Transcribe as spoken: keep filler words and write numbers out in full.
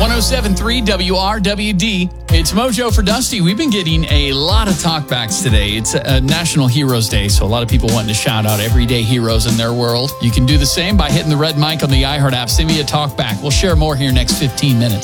oh seven point three W R W D. It's Mojo for Dusty. We've been getting a lot of talkbacks today. It's a National Heroes Day, so a lot of people wanting to shout out everyday heroes in their world. You can do the same by hitting the red mic on the iHeart app. Send me a talkback. We'll share more here next fifteen minutes.